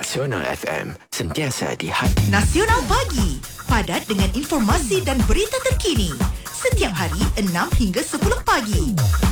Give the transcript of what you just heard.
Nasional FM, sentiasa di hati. Nasional Pagi, padat dengan informasi dan berita terkini. Setiap hari 6 hingga 10 pagi.